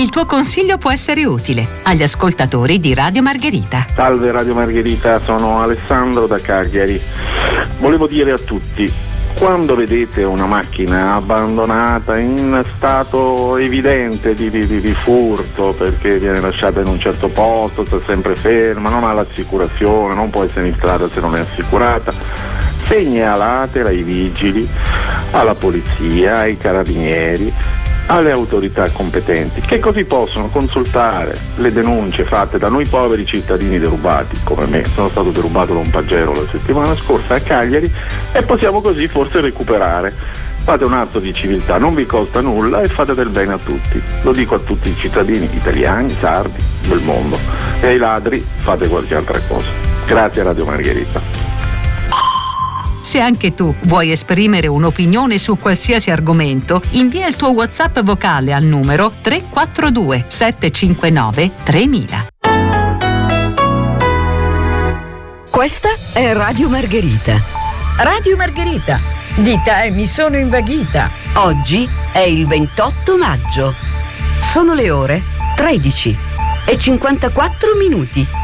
Il tuo consiglio può essere utile agli ascoltatori di Radio Margherita. Salve Radio Margherita, sono Alessandro da Cagliari. Volevo dire a tutti, quando vedete una macchina abbandonata in stato evidente di furto, perché viene lasciata in un certo posto, sta sempre ferma, non ha l'assicurazione, non può essere in strada se non è assicurata, segnalatela ai vigili, alla polizia, ai carabinieri, alle autorità competenti, che così possono consultare le denunce fatte da noi poveri cittadini derubati, come me. Sono stato derubato da un pagero la settimana scorsa a Cagliari e possiamo così forse recuperare. Fate un atto di civiltà, non vi costa nulla e fate del bene a tutti. Lo dico a tutti i cittadini italiani, sardi, del mondo. E ai ladri fate qualche altra cosa. Grazie a Radio Margherita. Se anche tu vuoi esprimere un'opinione su qualsiasi argomento, invia il tuo WhatsApp vocale al numero 342 759 3000. Questa è Radio Margherita. Radio Margherita, di te mi sono invaghita. Oggi è il 28 maggio. Sono le ore 13:54.